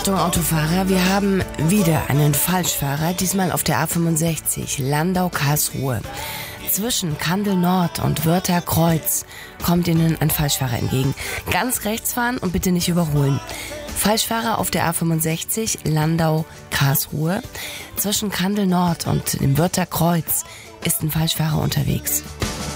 Achtung Autofahrer, wir haben wieder einen Falschfahrer, diesmal auf der A65, Landau-Karlsruhe. Zwischen Kandel Nord und Wörther Kreuz kommt Ihnen ein Falschfahrer entgegen. Ganz rechts fahren und bitte nicht überholen. Falschfahrer auf der A65, Landau-Karlsruhe. Zwischen Kandel Nord und dem Wörther Kreuz ist ein Falschfahrer unterwegs.